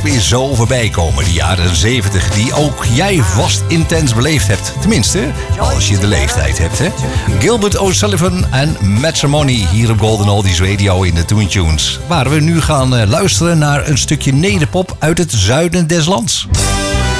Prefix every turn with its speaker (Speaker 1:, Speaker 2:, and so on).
Speaker 1: weer zo voorbij komen. De jaren 70, die ook jij vast intens beleefd hebt. Tenminste, als je de leeftijd hebt, hè. Gilbert O'Sullivan en Matrimony hier op Golden Oldies Radio in de Toon Tunes. Waar we nu gaan luisteren naar een stukje nederpop uit het zuiden des lands.